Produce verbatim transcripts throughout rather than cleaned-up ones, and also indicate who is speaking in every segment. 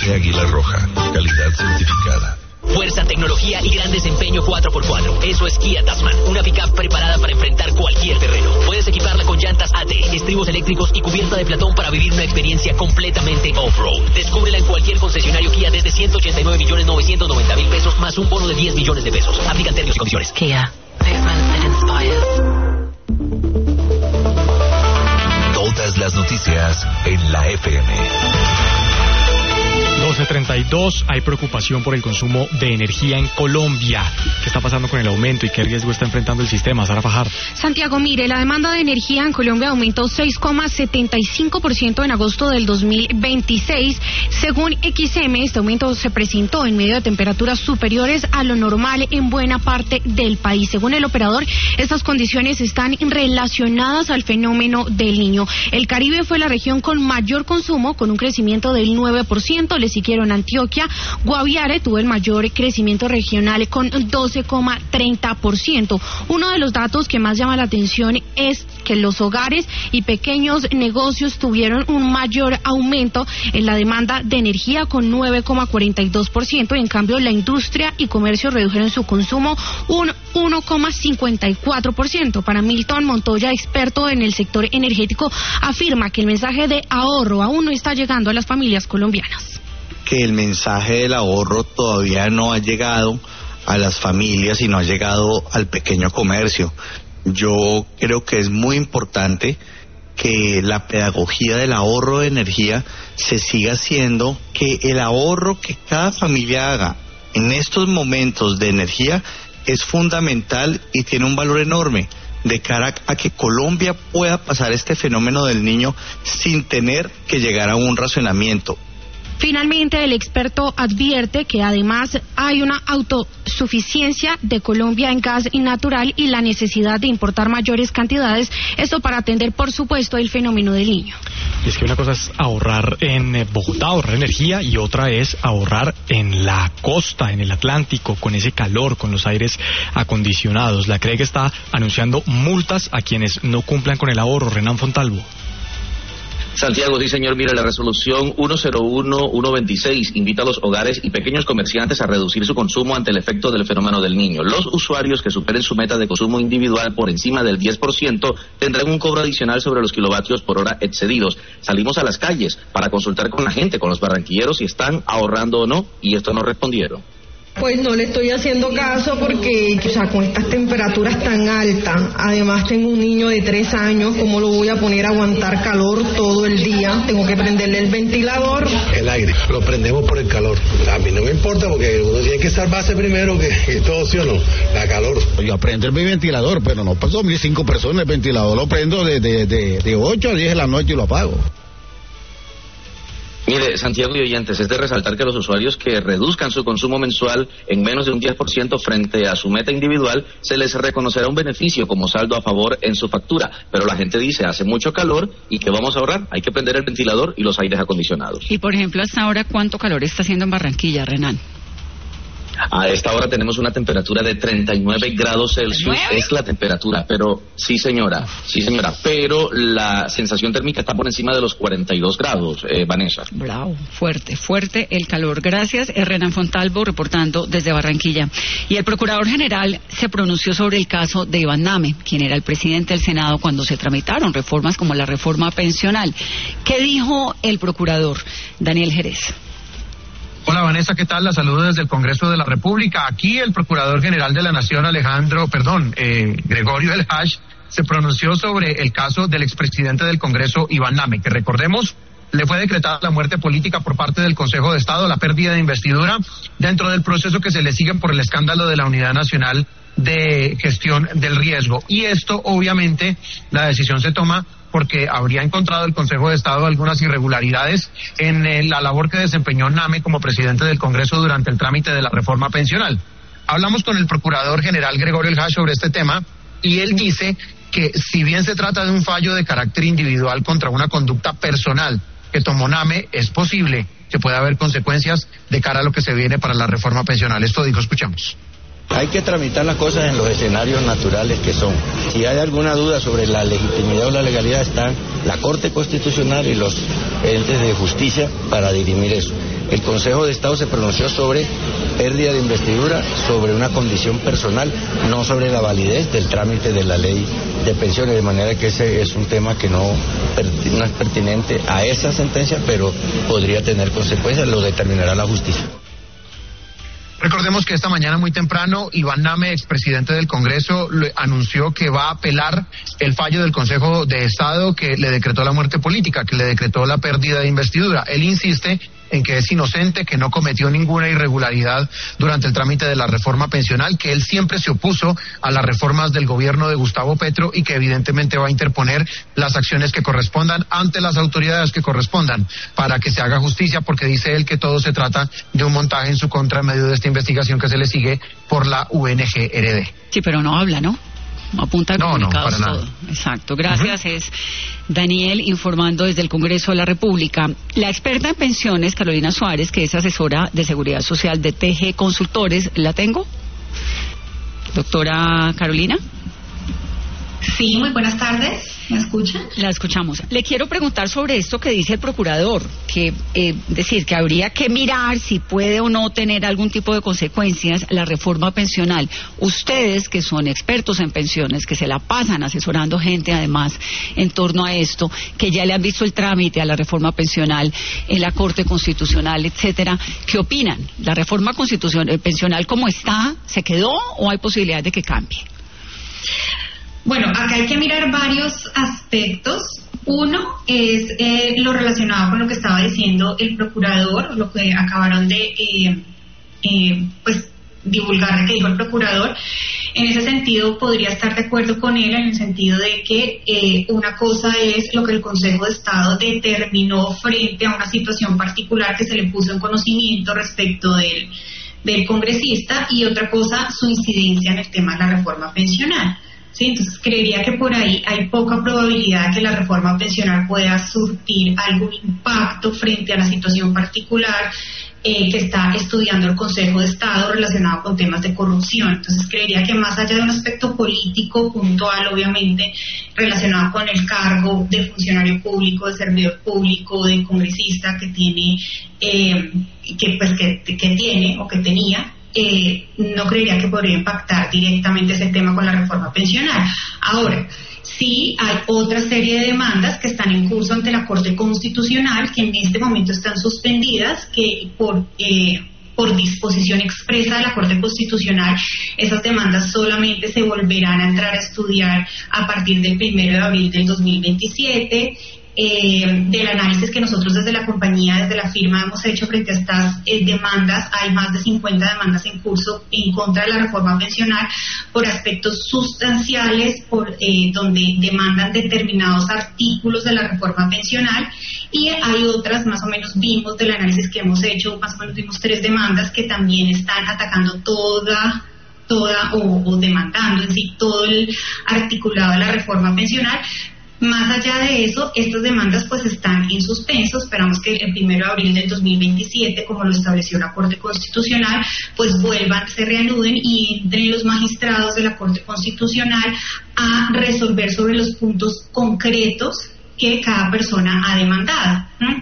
Speaker 1: Café Águila Roja, calidad certificada.
Speaker 2: Fuerza, tecnología y gran desempeño cuatro por cuatro. Eso es Kia Tasman, una pickup preparada para enfrentar cualquier terreno. Puedes equiparla con llantas A T, estribos eléctricos y cubierta de platón para vivir una experiencia completamente off-road. Descúbrela en cualquier concesionario Kia desde ciento ochenta y nueve millones novecientos noventa mil pesos más un bono de diez millones de pesos. Aplican términos y condiciones.
Speaker 3: Kia, movement that inspires.
Speaker 1: Todas las noticias en la F M.
Speaker 4: doce treinta y dos, hay preocupación por el consumo de energía en Colombia. ¿Qué está pasando con el aumento y qué riesgo está enfrentando el sistema? Sara Fajardo.
Speaker 5: Santiago, mire, la demanda de energía en Colombia aumentó seis coma setenta y cinco por ciento en agosto del dos mil veintiséis. Según X M, este aumento se presentó en medio de temperaturas superiores a lo normal en buena parte del país. Según el operador, estas condiciones están relacionadas al fenómeno del Niño. El Caribe fue la región con mayor consumo, con un crecimiento del nueve por ciento. Le siguieron Antioquia. Guaviare tuvo el mayor crecimiento regional con doce coma treinta por ciento. Uno de los datos que más llama la atención es que los hogares y pequeños negocios tuvieron un mayor aumento en la demanda de energía con nueve coma cuarenta y dos por ciento, y en cambio la industria y comercio redujeron su consumo un uno coma cincuenta y cuatro por ciento. Para Milton Montoya, experto en el sector energético, afirma que el mensaje de ahorro aún no está llegando a las familias colombianas.
Speaker 6: Que el mensaje del ahorro todavía no ha llegado a las familias y no ha llegado al pequeño comercio. Yo creo que es muy importante que la pedagogía del ahorro de energía se siga haciendo, que el ahorro que cada familia haga en estos momentos de energía es fundamental y tiene un valor enorme de cara a que Colombia pueda pasar este fenómeno del Niño sin tener que llegar a un racionamiento.
Speaker 5: Finalmente, el experto advierte que además hay una autosuficiencia de Colombia en gas natural y la necesidad de importar mayores cantidades, esto para atender, por supuesto, el fenómeno del Niño.
Speaker 4: Y es que una cosa es ahorrar en Bogotá, ahorrar energía, y otra es ahorrar en la costa, en el Atlántico, con ese calor, con los aires acondicionados. La C R E G está anunciando multas a quienes no cumplan con el ahorro. Renan Fontalvo.
Speaker 7: Santiago, sí señor, mira, la resolución uno cero uno punto ciento veintiséis invita a los hogares y pequeños comerciantes a reducir su consumo ante el efecto del fenómeno del Niño. Los usuarios que superen su meta de consumo individual por encima del diez por ciento tendrán un cobro adicional sobre los kilovatios por hora excedidos. Salimos a las calles para consultar con la gente, con los barranquilleros, si están ahorrando o no, y esto nos respondieron.
Speaker 8: Pues no le estoy haciendo caso porque, o sea, con estas temperaturas tan altas, además tengo un niño de tres años, ¿cómo lo voy a poner a aguantar calor todo el día? Tengo que prenderle el ventilador.
Speaker 9: El aire, lo prendemos por el calor. A mí no me importa porque uno tiene que salvarse primero que, que todo, ¿sí o no? La calor.
Speaker 10: Yo prendo mi ventilador, pero no pasó mis cinco personas el ventilador, lo prendo de, de, de, de ocho a diez de la noche y lo apago.
Speaker 7: Mire, Santiago y oyentes, es de resaltar que los usuarios que reduzcan su consumo mensual en menos de un diez por ciento frente a su meta individual, se les reconocerá un beneficio como saldo a favor en su factura. Pero la gente dice, hace mucho calor, ¿y qué vamos a ahorrar? Hay que prender el ventilador y los aires acondicionados.
Speaker 11: Y por ejemplo, hasta ahora, ¿cuánto calor está haciendo en Barranquilla, Renan?
Speaker 7: A esta hora tenemos una temperatura de treinta y nueve grados Celsius, es la temperatura, pero sí señora, sí señora, pero la sensación térmica está por encima de los cuarenta y dos grados, eh, Vanessa.
Speaker 11: Bravo, fuerte, fuerte el calor. Gracias, Renan Fontalvo, reportando desde Barranquilla. Y el Procurador General se pronunció sobre el caso de Iván Name, quien era el presidente del Senado cuando se tramitaron reformas como la reforma pensional. ¿Qué dijo el Procurador? Daniel Jerez.
Speaker 12: Hola Vanessa, ¿qué tal? La saludo desde el Congreso de la República. Aquí el Procurador General de la Nación, Alejandro, perdón, eh, Gregorio El Hash, se pronunció sobre el caso del expresidente del Congreso, Iván Name, que recordemos, le fue decretada la muerte política por parte del Consejo de Estado, la pérdida de investidura, dentro del proceso que se le sigue por el escándalo de la Unidad Nacional de Gestión del Riesgo. Y esto, obviamente, la decisión se toma porque habría encontrado el Consejo de Estado algunas irregularidades en eh, la labor que desempeñó Name como presidente del Congreso durante el trámite de la reforma pensional. Hablamos con el Procurador General Gregorio El Hash sobre este tema y él dice que si bien se trata de un fallo de carácter individual contra una conducta personal que tomó Name, es posible que pueda haber consecuencias de cara a lo que se viene para la reforma pensional. Esto dijo, escuchamos.
Speaker 13: Hay que tramitar las cosas en los escenarios naturales que son. Si hay alguna duda sobre la legitimidad o la legalidad, están la Corte Constitucional y los entes de justicia para dirimir eso. El Consejo de Estado se pronunció sobre pérdida de investidura, sobre una condición personal, no sobre la validez del trámite de la ley de pensiones, de manera que ese es un tema que no, no es pertinente a esa sentencia, pero podría tener consecuencias, lo determinará la justicia.
Speaker 12: Recordemos que esta mañana muy temprano Iván Name, expresidente del Congreso, le anunció que va a apelar el fallo del Consejo de Estado que le decretó la muerte política, que le decretó la pérdida de investidura. Él insiste en que es inocente, que no cometió ninguna irregularidad durante el trámite de la reforma pensional, que él siempre se opuso a las reformas del gobierno de Gustavo Petro y que evidentemente va a interponer las acciones que correspondan ante las autoridades que correspondan para que se haga justicia, porque dice él que todo se trata de un montaje en su contra en medio de esta investigación que se le sigue por la U N G R D.
Speaker 11: Sí, pero no habla, ¿no? Apunta a
Speaker 12: no,
Speaker 11: comunicados
Speaker 12: no,
Speaker 11: todo.
Speaker 12: Nada.
Speaker 11: Exacto. Gracias. Uh-huh. Es Daniel informando desde el Congreso de la República. La experta en pensiones, Carolina Suárez, que es asesora de Seguridad Social de T G Consultores, ¿la tengo? Doctora Carolina.
Speaker 14: Sí, muy buenas tardes. ¿Me escuchan?
Speaker 11: La escuchamos. Le quiero preguntar sobre esto que dice el procurador, que eh, decir que habría que mirar si puede o no tener algún tipo de consecuencias la reforma pensional. Ustedes, que son expertos en pensiones, que se la pasan asesorando gente además en torno a esto, que ya le han visto el trámite a la reforma pensional en la Corte Constitucional, etcétera, ¿qué opinan? ¿La reforma constitucional pensional como está, se quedó o hay posibilidad de que cambie?
Speaker 14: Bueno, acá hay que mirar varios aspectos. Uno es eh, lo relacionado con lo que estaba diciendo el procurador, lo que acabaron de eh, eh, pues divulgar que dijo el procurador. En ese sentido podría estar de acuerdo con él, en el sentido de que eh, una cosa es lo que el Consejo de Estado determinó frente a una situación particular que se le puso en conocimiento respecto del, del congresista, y otra cosa su incidencia en el tema de la reforma pensional. Sí, entonces creería que por ahí hay poca probabilidad de que la reforma pensional pueda surtir algún impacto frente a la situación particular eh, que está estudiando el Consejo de Estado relacionado con temas de corrupción. Entonces creería que más allá de un aspecto político puntual, obviamente, relacionado con el cargo de funcionario público, de servidor público, de congresista que tiene, eh, que pues que, que tiene o que tenía, Eh, no creería que podría impactar directamente ese tema con la reforma pensional. Ahora, sí hay otra serie de demandas que están en curso ante la Corte Constitucional, que en este momento están suspendidas, que por eh, por disposición expresa de la Corte Constitucional, esas demandas solamente se volverán a entrar a estudiar a partir del primero de abril del dos mil veintisiete. Eh, del análisis que nosotros desde la compañía, desde la firma hemos hecho frente a estas eh, demandas, hay más de cincuenta demandas en curso en contra de la reforma pensional por aspectos sustanciales, por eh, donde demandan determinados artículos de la reforma pensional, y hay otras, más o menos vimos del análisis que hemos hecho, más o menos vimos tres demandas que también están atacando toda toda o, o demandando en sí todo el articulado de la reforma pensional. Más allá de eso, estas demandas pues están en suspenso. Esperamos que el primero de abril del dos mil veintisiete, como lo estableció la Corte Constitucional, pues vuelvan, se reanuden y entren los magistrados de la Corte Constitucional a resolver sobre los puntos concretos que cada persona ha demandado. ¿Mm?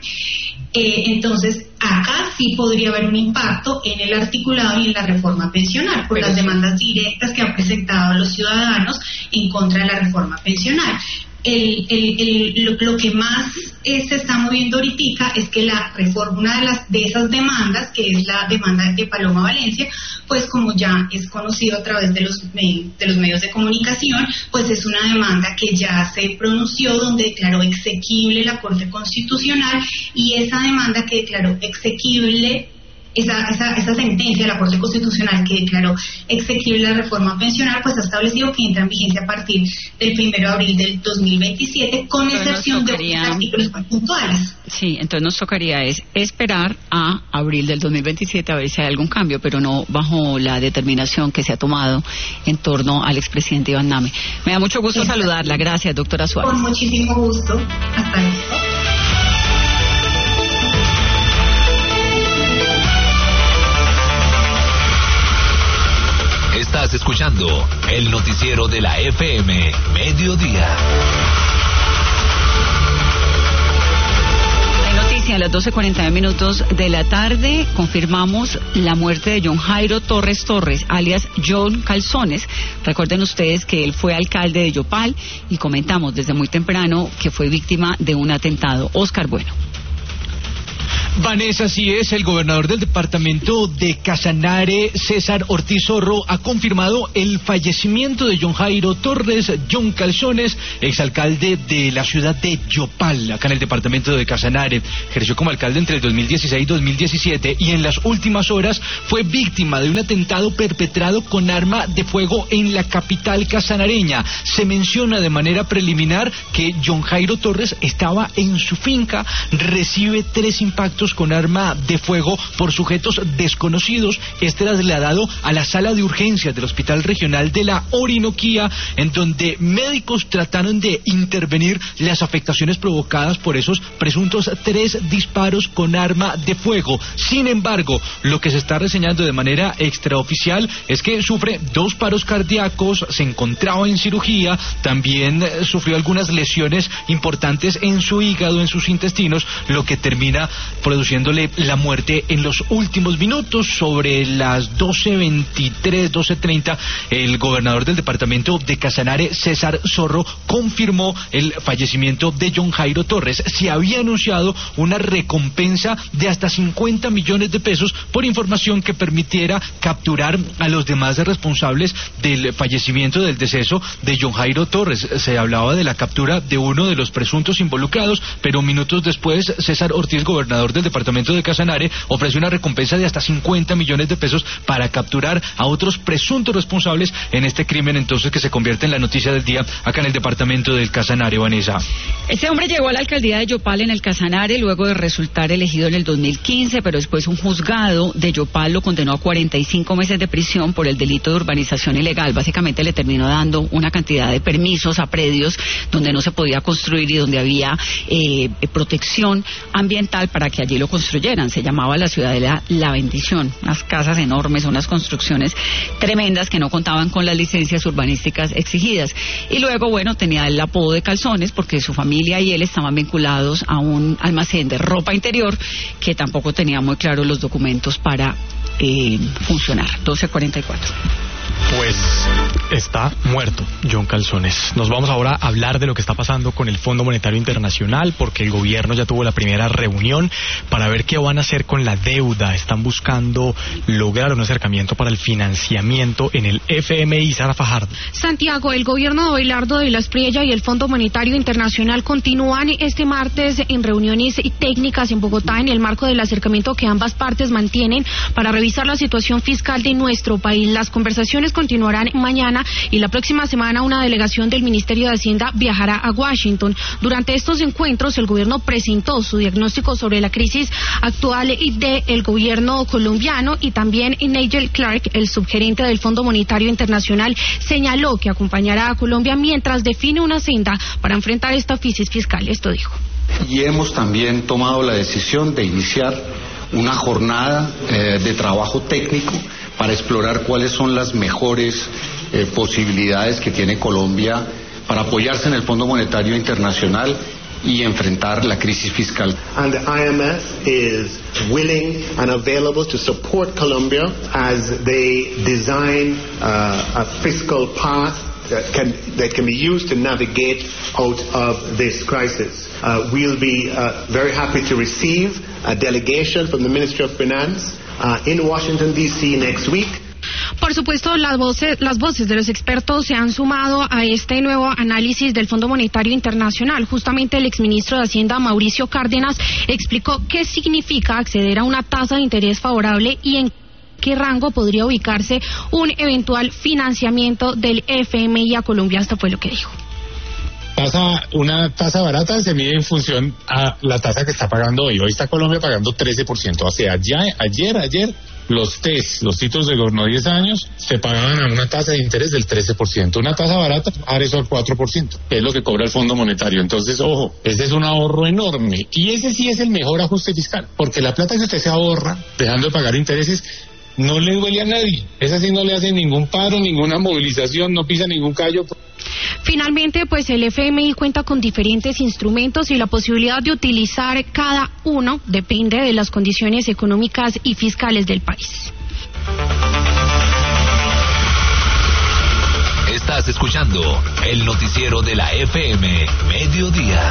Speaker 14: Eh, entonces, acá sí podría haber un impacto en el articulado y en la reforma pensional por las demandas directas que han presentado los ciudadanos en contra de la reforma pensional. El, el, el, lo, lo que más eh, se está moviendo ahorita es que la reforma, una de las de esas demandas, que es la demanda de Paloma Valencia, pues como ya es conocido a través de los, de los medios de comunicación, pues es una demanda que ya se pronunció, donde declaró exequible la Corte Constitucional, y esa demanda que declaró exequible Esa, esa, esa sentencia de la Corte Constitucional que declaró exequible la reforma pensional, pues ha establecido que entra en vigencia a partir del primero de abril del dos mil veintisiete, con entonces excepción tocaría, de artículos puntuales.
Speaker 11: Sí, entonces nos tocaría es esperar a abril del dos mil veintisiete a ver si hay algún cambio, pero no bajo la determinación que se ha tomado en torno al expresidente Iván Name. Me da mucho gusto sí, saludarla. Gracias, doctora Suárez.
Speaker 14: Con muchísimo gusto. Hasta luego.
Speaker 1: Estás escuchando el noticiero de la F M Mediodía.
Speaker 11: A las doce cuarenta minutos de la tarde confirmamos la muerte de John Jairo Torres Torres, alias John Calzones. Recuerden ustedes que él fue alcalde de Yopal y comentamos desde muy temprano que fue víctima de un atentado. Oscar Bueno.
Speaker 15: Vanessa, así es, el gobernador del departamento de Casanare, César Ortiz Zorro, ha confirmado el fallecimiento de John Jairo Torres, John Calzones, exalcalde de la ciudad de Yopal, acá en el departamento de Casanare. Ejerció como alcalde entre el dos mil dieciséis y dos mil diecisiete y en las últimas horas fue víctima de un atentado perpetrado con arma de fuego en la capital casanareña. Se menciona de manera preliminar que John Jairo Torres estaba en su finca, recibe tres impactos con arma de fuego por sujetos desconocidos. Es trasladado a la sala de urgencias del Hospital Regional de la Orinoquía, en donde médicos trataron de intervenir las afectaciones provocadas por esos presuntos tres disparos con arma de fuego. Sin embargo, lo que se está reseñando de manera extraoficial es que sufre dos paros cardíacos, se encontraba en cirugía, también sufrió algunas lesiones importantes en su hígado, en sus intestinos, lo que termina produciéndole la muerte en los últimos minutos. Sobre las doce veintitrés, doce treinta, el gobernador del departamento de Casanare, César Zorro, confirmó el fallecimiento de John Jairo Torres. Se había anunciado una recompensa de hasta cincuenta millones de pesos por información que permitiera capturar a los demás responsables del fallecimiento, del deceso de John Jairo Torres. Se hablaba de la captura de uno de los presuntos involucrados, pero minutos después, César Ortiz, gobernador del departamento de Casanare, ofreció una recompensa de hasta cincuenta millones de pesos para capturar a otros presuntos responsables en este crimen, entonces, que se convierte en la noticia del día acá en el departamento del Casanare. Vanessa.
Speaker 11: Este hombre llegó a la alcaldía de Yopal en el Casanare luego de resultar elegido en el dos mil quince, pero después un juzgado de Yopal lo condenó a cuarenta y cinco meses de prisión por el delito de urbanización ilegal. Básicamente le terminó dando una cantidad de permisos a predios donde no se podía construir y donde había eh, protección ambiental para que allí lo construyeran. Se llamaba la Ciudadela La Bendición, unas casas enormes, unas construcciones tremendas que no contaban con las licencias urbanísticas exigidas. Y luego, bueno, tenía el apodo de Calzones porque su familia y él estaban vinculados a un almacén de ropa interior que tampoco tenía muy claros los documentos para eh, funcionar. doce cuarenta y cuatro.
Speaker 4: Pues está muerto John Calzones. Nos vamos ahora a hablar de lo que está pasando con el Fondo Monetario Internacional, porque el gobierno ya tuvo la primera reunión para ver qué van a hacer con la deuda. Están buscando lograr un acercamiento para el financiamiento en el F M I. Sara Fajardo.
Speaker 5: Santiago, el gobierno de Abelardo de la Espriella y el Fondo Monetario Internacional continúan este martes en reuniones técnicas en Bogotá en el marco del acercamiento que ambas partes mantienen para revisar la situación fiscal de nuestro país. Las conversaciones continuarán mañana y la próxima semana una delegación del Ministerio de Hacienda viajará a Washington. Durante estos encuentros el gobierno presentó su diagnóstico sobre la crisis actual del gobierno colombiano y también Nigel Clark, el subgerente del Fondo Monetario Internacional, señaló que acompañará a Colombia mientras define una senda para enfrentar esta crisis fiscal. Esto dijo.
Speaker 16: Y hemos también tomado la decisión de iniciar una jornada eh, de trabajo técnico para explorar cuáles son las mejores eh, posibilidades que tiene Colombia para apoyarse en el Fondo Monetario Internacional y enfrentar la crisis fiscal.
Speaker 17: And the I M F is willing and available to support Colombia as they design uh, a fiscal path that can, that can be used to navigate out of this crisis. Uh, we'll be uh, very happy to receive a delegation from the Ministry of Finance uh, in Washington, D C next week.
Speaker 5: Por supuesto, las voces, las voces de los expertos se han sumado a este nuevo análisis del Fondo Monetario Internacional. Justamente el exministro de Hacienda, Mauricio Cárdenas, explicó qué significa acceder a una tasa de interés favorable y en qué rango podría ubicarse un eventual financiamiento del F M I a Colombia. Esto fue lo que dijo.
Speaker 18: Tasa, una tasa barata se mide en función a la tasa que está pagando hoy. Hoy está Colombia pagando trece por ciento. O sea, ya, ayer, ayer, los T E S, los títulos de gobierno de diez años, se pagaban a una tasa de interés del trece por ciento. Una tasa barata, bajar eso al cuatro por ciento, que es lo que cobra el Fondo Monetario. Entonces, ojo, ese es un ahorro enorme. Y ese sí es el mejor ajuste fiscal, porque la plata que usted se ahorra, dejando de pagar intereses, no le duele a nadie. Esa sí no le hace ningún paro, ninguna movilización, no pisa ningún callo.
Speaker 5: Finalmente, pues el F M I cuenta con diferentes instrumentos y la posibilidad de utilizar cada uno depende de las condiciones económicas y fiscales del país.
Speaker 1: Estás escuchando el noticiero de la F M, Mediodía.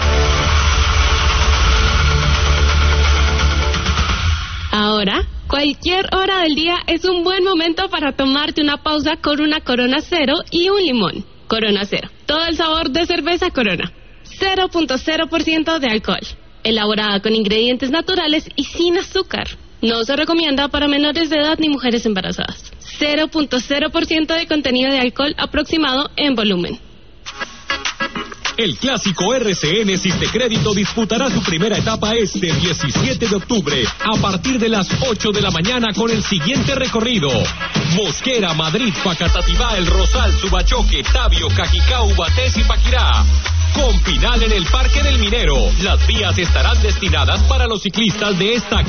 Speaker 19: Ahora, cualquier hora del día es un buen momento para tomarte una pausa con una Corona Cero y un limón. Corona Cero, todo el sabor de cerveza Corona. cero punto cero por ciento de alcohol. Elaborada con ingredientes naturales y sin azúcar. No se recomienda para menores de edad ni mujeres embarazadas. cero punto cero por ciento de contenido de alcohol aproximado en volumen.
Speaker 20: El clásico R C N Sistecrédito disputará su primera etapa este diecisiete de octubre a partir de las ocho de la mañana con el siguiente recorrido: Mosquera, Madrid, Facatativá, El Rosal, Subachoque, Tabio, Cajicá, Ubatés y Paquirá. Con final en el Parque del Minero. Las vías estarán destinadas para los ciclistas de esta gran